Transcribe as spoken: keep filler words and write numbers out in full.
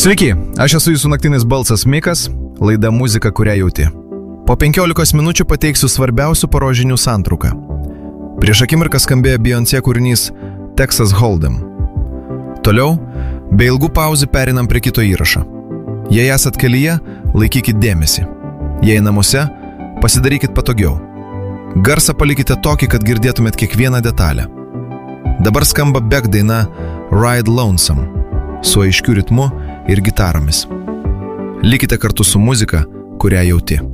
Sveiki, aš esu jūsų naktinis balsas Mikas, laida Muzika, kurią jauti. Po penkiolikos minučių pateiksiu svarbiausių paros santrauką. Prieš akimirką skambėjo Beyoncé kūrinys Texas Hold'em. Toliau, be ilgų pauzių perinam prie kito įrašo. Jei esat kelyje, laikykit dėmesį. Jei namuose, pasidarykit patogiau. Garsą palikite tokį, kad girdėtumėt kiekvieną detalę. Dabar skamba Beck daina Ride Lonesome su aiškiu ritmu ir gitaromis. Likite kartu su muzika, kurią jauti.